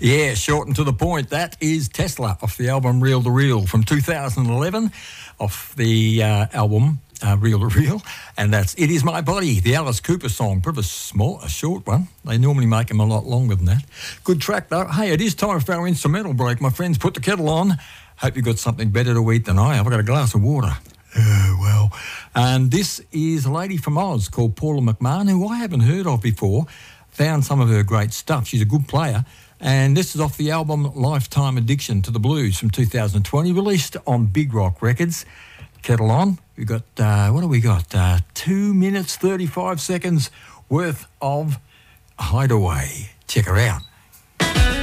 Yeah, short and to the point. That is Tesla off the album Reel to Reel from 2011, off the album Reel to Reel, and that's It Is My Body, the Alice Cooper song. Pretty a short one. They normally make them a lot longer than that. Good track though. Hey, it is time for our instrumental break. My friends, put the kettle on. Hope you've got something better to eat than I have. I've got a glass of water. Oh, well. And this is a lady from Oz called Paula McMahon, who I haven't heard of before. Found some of her great stuff. She's a good player. And this is off the album Lifetime Addiction to the Blues from 2020, released on Big Rock Records. Kettle on. We've got, what do we got? 2 minutes, 35 seconds worth of Hideaway. Check her out.